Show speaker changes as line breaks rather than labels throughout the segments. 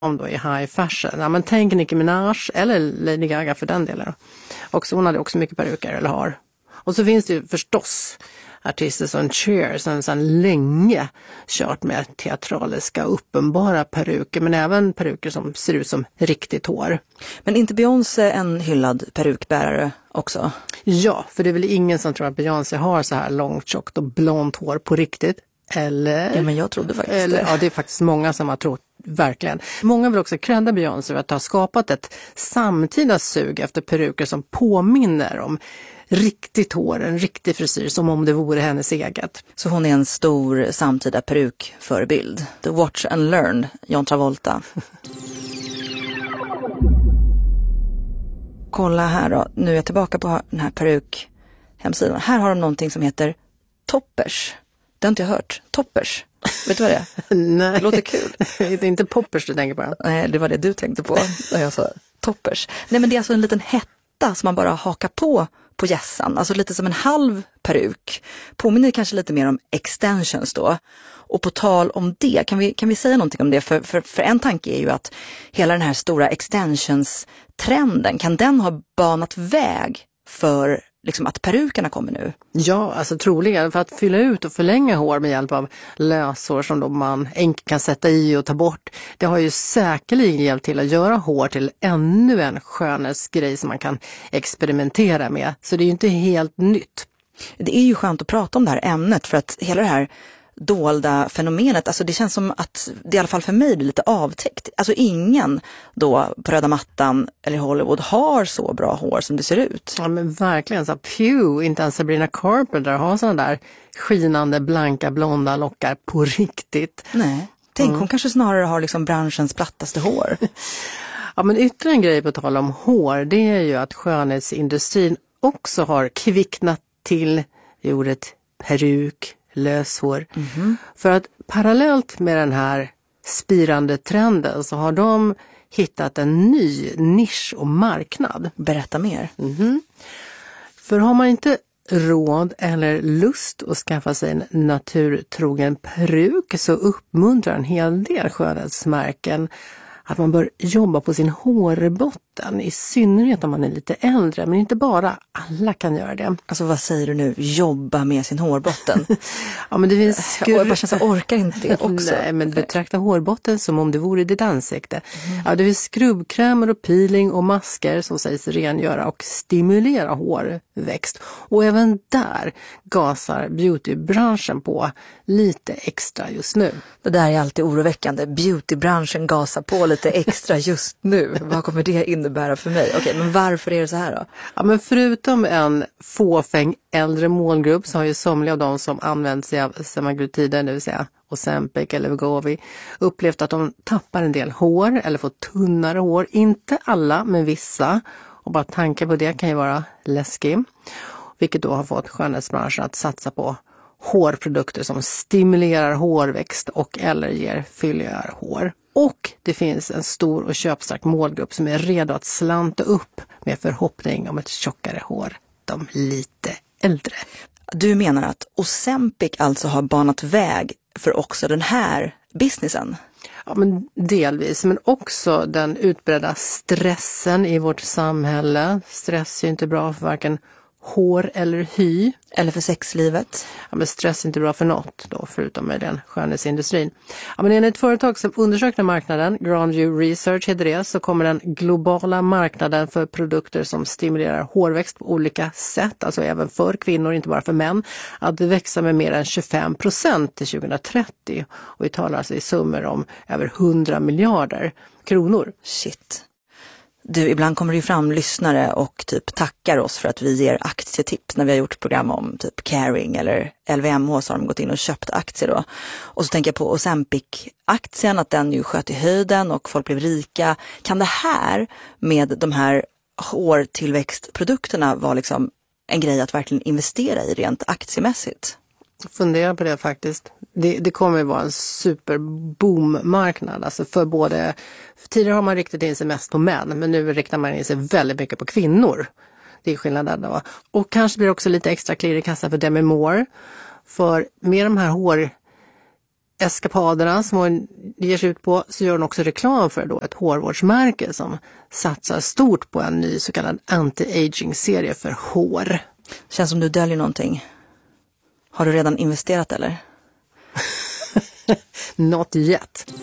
om då i high fashion. Ja, men tänk Nicki Minaj eller Lady Gaga för den delen. Och så hon hade också mycket peruker eller har. Och så finns det ju förstås artister som Cher som sedan länge kört med teatraliska uppenbara peruker, men även peruker som ser ut som riktigt hår.
Men inte Beyoncé en hyllad perukbärare också?
Ja, för det är väl ingen som tror att Beyoncé har så här långt, tjockt och blont hår på riktigt. Eller?
Ja, men jag trodde faktiskt det.
Ja, det är faktiskt många som har trott, verkligen. Många vill också credda Beyoncé för att ha skapat ett samtida sug efter peruker som påminner om riktigt hår, en riktig frisyr, som om det vore hennes eget.
Så hon är en stor samtida perukförebild. The Watch and Learn, John Travolta. Kolla här då, nu är jag tillbaka på den här perukhemsidan. Här har de någonting som heter toppers. Det har inte jag hört. Toppers. Vet du vad det är?
Nej.
Det låter kul.
Det är inte poppers du tänker på.
Nej, det var det du tänkte på när jag sa toppers. Nej, men det är alltså en liten hetta som man bara hakar på gässan. Alltså lite som en halv peruk. Påminner kanske lite mer om extensions då. Och på tal om det, kan vi säga någonting om det? För en tanke är ju att hela den här stora extensions-trenden, kan den ha banat väg för liksom att perukerna kommer nu?
Ja, alltså troligen. För att fylla ut och förlänga hår med hjälp av löshår som då man enkelt kan sätta i och ta bort. Det har ju säkerligen hjälpt till att göra hår till ännu en skönhetsgrej som man kan experimentera med. Så det är ju inte helt nytt.
Det är ju skönt att prata om det här ämnet, för att hela det här dolda fenomenet, alltså det känns som att det i alla fall för mig blir lite avtäckt. Alltså ingen då på röda mattan eller Hollywood har så bra hår som det ser ut.
Ja, men verkligen, så inte ens Sabrina Carpenter har sådana där skinande, blanka, blonda lockar på riktigt.
Nej, tänk hon kanske snarare har liksom branschens plattaste hår.
Ja, men ytterligare en grej på tal om hår, det är ju att skönhetsindustrin också har kvicknat till i ordet peruk, löshår. För att parallellt med den här spirande trenden så har de hittat en ny nisch och marknad.
Berätta mer.
För har man inte råd eller lust att skaffa sig en naturtrogen peruk så uppmuntrar en hel del skönhetsmärken att man bör jobba på sin hårbotten, i synnerhet om man är lite äldre, men inte bara, alla kan göra det.
Alltså vad säger du nu? Jobba med sin hårbotten?
Ja, men det finns
jag bara känns, jag orkar inte det också.
Nej, men betrakta hårbotten som om det vore ditt ansikte. Ja, det finns skrubbkrämer och peeling och masker som sägs rengöra och stimulera hårväxt. Och även där gasar beautybranschen på lite extra just nu.
Det där är alltid oroväckande. Beautybranschen gasar på lite extra just nu. Vad kommer det innebära för mig? Okej, men varför är det så här då?
Ja, men förutom en fåfäng äldre målgrupp så har ju somliga av de som använt sig av semaglutider, det vill säga Ozempic eller Wegovy, upplevt att de tappar en del hår eller får tunnare hår. Inte alla, men vissa. Och bara tanken på det kan ju vara läskig. Vilket då har fått skönhetsbranschen att satsa på hårprodukter som stimulerar hårväxt och eller ger fylligare hår. Och det finns en stor och köpstark målgrupp som är redo att slanta upp med förhoppning om ett tjockare hår. De lite äldre.
Du menar att Ozempic alltså har banat väg för också den här businessen?
Ja, men delvis, men också den utbredda stressen i vårt samhälle. Stress är inte bra för varken hår eller hy.
Eller för sexlivet.
Ja, men stress är inte bra för något då, förutom med den skönhetsindustrin. Ja, men enligt ett företag som undersökte marknaden, Grandview Research heter det, så kommer den globala marknaden för produkter som stimulerar hårväxt på olika sätt, alltså även för kvinnor, inte bara för män, att växa med mer än 25% till 2030. Och vi talar alltså i summor om över 100 miljarder kronor.
Shit. Du, ibland kommer det ju fram lyssnare och typ tackar oss för att vi ger aktietips när vi har gjort program om typ Caring eller LVMH, så har de gått in och köpt aktier då. Och så tänker jag på Ozempic-aktien, att den ju sköt i höjden och folk blev rika. Kan det här med de här hårtillväxtprodukterna vara liksom en grej att verkligen investera i rent aktiemässigt?
Fundera på det faktiskt. Det kommer ju vara en superboommarknad. Alltså för både, tidigare har man riktat in sig mest på män, men nu riktar man in sig väldigt mycket på kvinnor. Det är skillnaden då. Och kanske blir det också lite extra klirr i kassan för Demi Moore. För med de här eskapaderna som hon ger sig ut på så gör hon också reklam för då ett hårvårdsmärke som satsar stort på en ny så kallad anti-aging-serie för hår.
Känns som du döljer någonting. Har du redan investerat eller?
Not yet.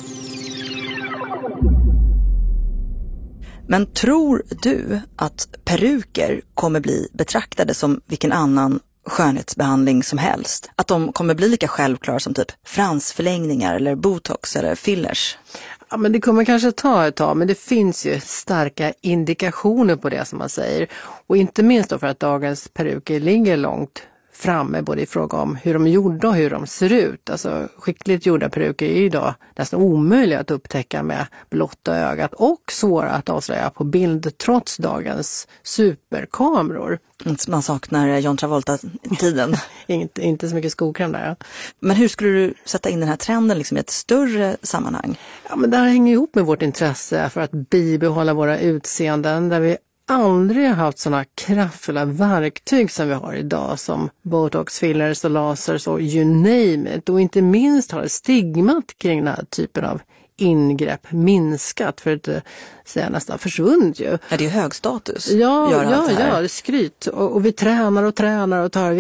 Men tror du att peruker kommer bli betraktade som vilken annan skönhetsbehandling som helst? Att de kommer bli lika självklara som typ fransförlängningar eller botox eller fillers?
Ja, men det kommer kanske ta ett tag, men det finns ju starka indikationer på det som man säger. Och inte minst då för att dagens peruker ligger långt framme både i fråga om hur de är gjorda och hur de ser ut. Alltså skickligt gjorda peruker är ju idag nästan omöjliga att upptäcka med blotta ögat och svåra att avslöja på bild trots dagens superkameror.
Man saknar John Travolta-tiden.
inte så mycket skokräm där. Ja.
Men hur skulle du sätta in den här trenden liksom i ett större sammanhang?
Ja, men det här hänger ihop med vårt intresse för att bibehålla våra utseenden där vi aldrig haft sådana kraftfulla verktyg som vi har idag som botox, fillers och lasers och you name it. Och inte minst har stigmat kring den här typen av ingrepp minskat för att säga nästan försvunnit ju.
Ja, det är hög status.
Ja, det är skryt. Och vi tränar och tar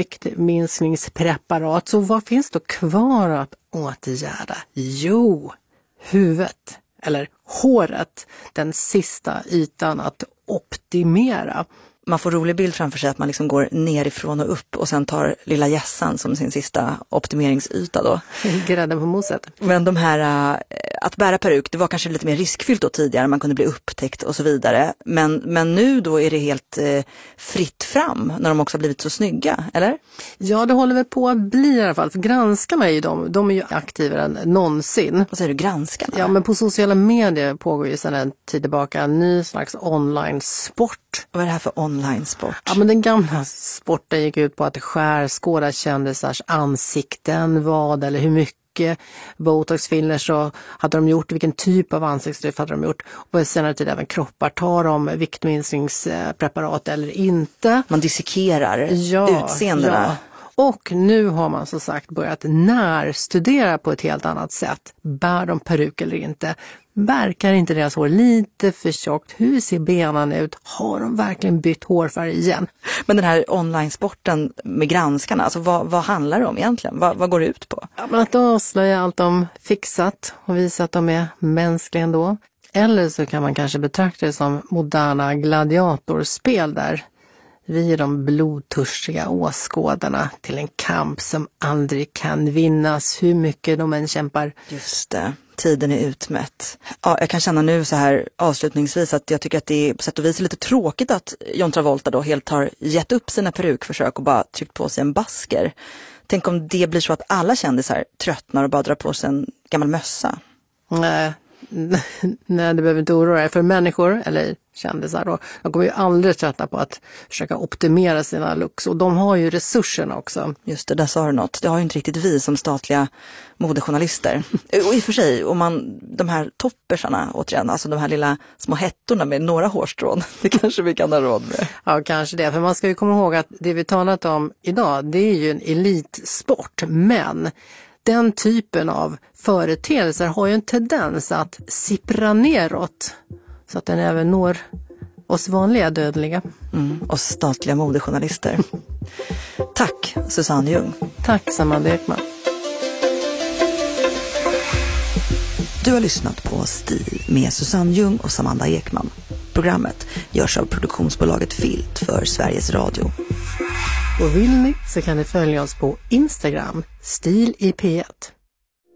viktminskningspreparat. Så vad finns då kvar att åtgärda? Jo, huvudet eller håret, den sista ytan att optimera.
Man får rolig bild framför sig att man liksom går nerifrån och upp och sen tar lilla gässan som sin sista optimeringsyta då.
Grädden på moset.
Men de här, att bära peruk, det var kanske lite mer riskfyllt då tidigare, man kunde bli upptäckt och så vidare. Men nu då är det helt fritt fram när de också har blivit så snygga, eller? Ja,
det håller väl på att bli i alla fall. För granskarna är ju de är ju aktivare än någonsin.
Vad säger du, granskarna?
Ja, men på sociala medier pågår ju sedan en tid tillbaka en ny slags online-sport.
Vad är det här för online-sport?
Ja, men den gamla sporten gick ut på att skärskåda kändisars ansikten, vad eller hur mycket botox, fillers så hade de gjort, vilken typ av ansiktslyft hade de gjort. Och på senare tid även kroppar, tar de viktminskningspreparat eller inte.
Man dissekerar utseendena.
Ja. Och nu har man så sagt börjat närstudera på ett helt annat sätt. Bär de peruk eller inte? Verkar inte deras hår lite för tjockt? Hur ser benen ut? Har de verkligen bytt hårfärg igen?
Men den här online-sporten med granskarna, alltså vad handlar det om egentligen? Vad går det ut på?
Ja, men att avslöja allt de fixat och visa att de är mänskliga ändå. Eller så kan man kanske betrakta det som moderna gladiatorspel där vi är de blodtörstiga åskådarna till en kamp som aldrig kan vinnas, hur mycket de än kämpar.
Just det, tiden är utmätt. Ja, jag kan känna nu så här avslutningsvis att jag tycker att det är på sätt och vis lite tråkigt att John Travolta då helt har gett upp sina perukförsök och bara tryckt på sig en basker. Tänk om det blir så att alla kändisar tröttnar och bara drar på sig en gammal mössa.
Nej, det behöver inte oroa dig för människor eller kändisar då. De kommer ju aldrig tröttna på att försöka optimera sina looks och de har ju resurserna också.
Just det, där sa du något. Det har ju inte riktigt vi som statliga modejournalister. Och i och för sig, om de här toppersarna återigen, alltså de här lilla små hettorna med några hårstrån, det kanske vi kan ha råd med.
Ja, kanske det. För man ska ju komma ihåg att det vi talat om idag, det är ju en elitsport, men den typen av företeelser har ju en tendens att sippra neråt så att den även når oss vanliga dödliga.
Oss statliga modejournalister. Tack Susanne Ljung.
Tack Samanda Ekman.
Du har lyssnat på Stil med Susanne Ljung och Samanda Ekman. Programmet görs av produktionsbolaget Filt för Sveriges Radio.
Och vill ni så kan ni följa oss på Instagram, Stil i P1.